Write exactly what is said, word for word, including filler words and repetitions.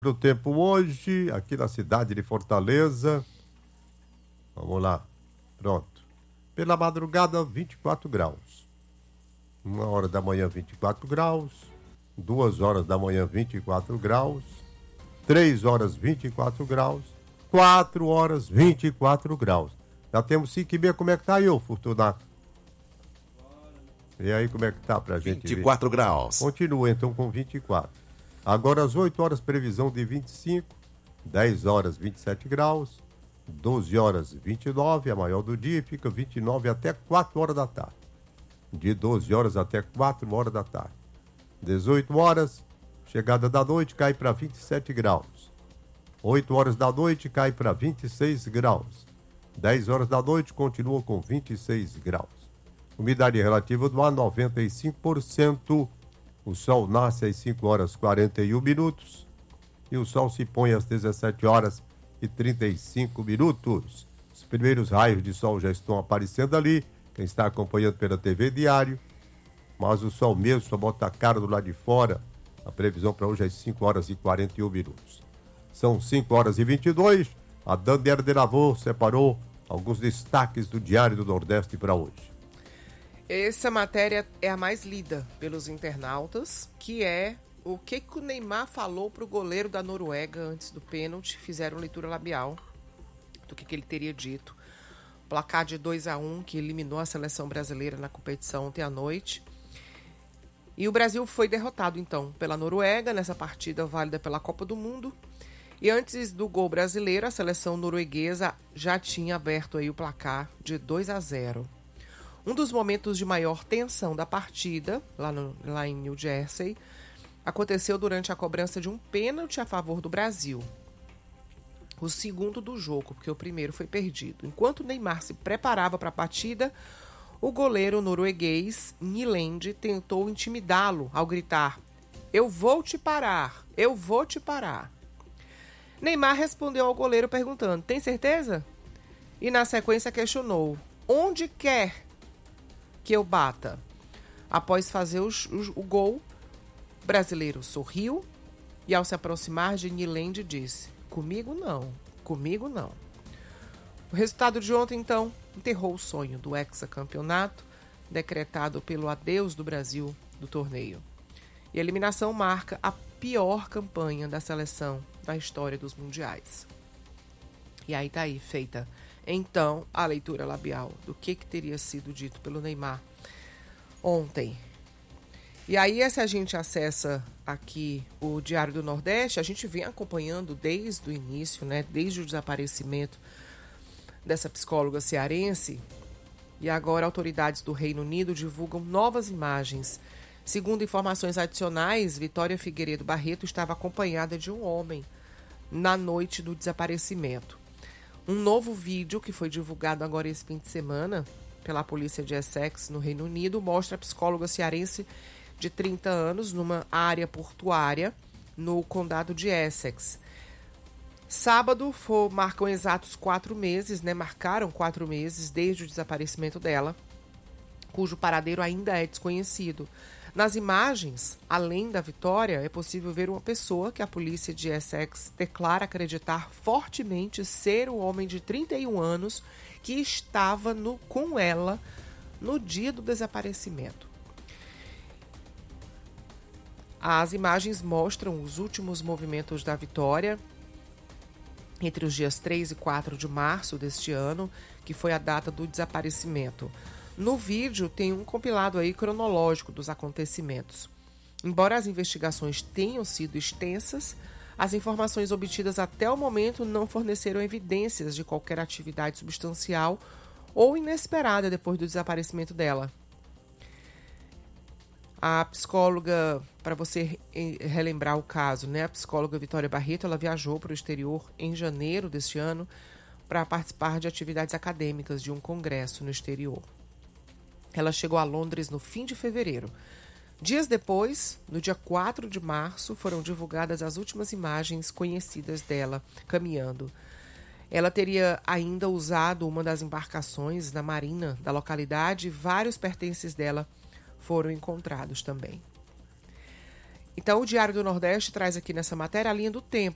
O tempo hoje, aqui na cidade de Fortaleza. Vamos lá. Pronto. Pela madrugada, vinte e quatro graus. Uma hora da manhã, vinte e quatro graus. Duas horas da manhã, vinte e quatro graus. Três horas, vinte e quatro graus. Quatro horas, vinte e quatro graus. Já temos cinco e meia. Como é que tá aí, ô Fortunato? E aí, como é que tá pra gente ver? vinte e quatro graus. Continua, então, com vinte e quatro. Agora, às oito horas, previsão de vinte e cinco. dez horas, vinte e sete graus. doze horas, vinte e nove, a maior do dia, fica vinte e nove até quatro horas da tarde. De doze horas até quatro horas da tarde. dezoito horas, chegada da noite, cai para vinte e sete graus. oito horas da noite, cai para vinte e seis graus. dez horas da noite, continua com vinte e seis graus. Umidade relativa do ar, noventa e cinco por cento. O sol nasce às cinco horas e quarenta e um minutos. E o sol se põe às dezessete horas e trinta e cinco minutos. Os primeiros raios de sol já estão aparecendo ali. Quem está acompanhando pela T V Diário. Mas o sol mesmo só bota a cara do lado de fora. A previsão para hoje é às cinco horas e quarenta e um minutos. São cinco horas e vinte e dois. A Dandera de Lavô separou alguns destaques do Diário do Nordeste para hoje. Essa matéria é a mais lida pelos internautas, que é o que, que o Neymar falou para o goleiro da Noruega antes do pênalti. Fizeram leitura labial do que, que ele teria dito. Placar de dois a um, que eliminou a seleção brasileira na competição ontem à noite. E o Brasil foi derrotado, então, pela Noruega, nessa partida válida pela Copa do Mundo. E antes do gol brasileiro, a seleção norueguesa já tinha aberto aí o placar de dois a zero. Um dos momentos de maior tensão da partida, lá, no, lá em New Jersey, aconteceu durante a cobrança de um pênalti a favor do Brasil. O segundo do jogo, porque o primeiro foi perdido. Enquanto o Neymar se preparava para a partida, o goleiro norueguês Nyland tentou intimidá-lo ao gritar: "Eu vou te parar, eu vou te parar". Neymar respondeu ao goleiro perguntando: "Tem certeza?" E na sequência questionou: "Onde quer que eu bata?" Após fazer o, o, o gol, o brasileiro sorriu e, ao se aproximar de Nyland, disse: "Comigo não, comigo não". O resultado de ontem, então, enterrou o sonho do hexacampeonato, decretado pelo adeus do Brasil do torneio. E a eliminação marca a pior campanha da seleção da história dos mundiais. E aí tá aí, feita então a leitura labial do que, que teria sido dito pelo Neymar ontem. E aí, se a gente acessa aqui o Diário do Nordeste, a gente vem acompanhando desde o início, né, desde o desaparecimento dessa psicóloga cearense, e agora autoridades do Reino Unido divulgam novas imagens. Segundo informações adicionais, Vitória Figueiredo Barreto estava acompanhada de um homem na noite do desaparecimento. Um novo vídeo que foi divulgado agora esse fim de semana pela polícia de Essex, no Reino Unido, mostra a psicóloga cearense de trinta anos numa área portuária no condado de Essex. Sábado for, marcam exatos quatro meses, né? Marcaram quatro meses desde o desaparecimento dela, cujo paradeiro ainda é desconhecido. Nas imagens, além da Vitória, é possível ver uma pessoa que a polícia de Essex declara acreditar fortemente ser o homem de trinta e um anos que estava no, com ela no dia do desaparecimento. As imagens mostram os últimos movimentos da Vitória entre os dias três e quatro de março deste ano, que foi a data do desaparecimento. No vídeo tem um compilado aí cronológico dos acontecimentos. Embora as investigações tenham sido extensas, as informações obtidas até o momento não forneceram evidências de qualquer atividade substancial ou inesperada depois do desaparecimento dela. A psicóloga, para você relembrar o caso, né, a psicóloga Vitória Barreto, ela viajou para o exterior em janeiro deste ano para participar de atividades acadêmicas de um congresso no exterior. Ela chegou a Londres no fim de fevereiro. Dias depois, no dia quatro de março, foram divulgadas as últimas imagens conhecidas dela caminhando. Ela teria ainda usado uma das embarcações da marina da localidade e vários pertences dela foram encontrados também. Então, o Diário do Nordeste traz aqui nessa matéria a linha do tempo.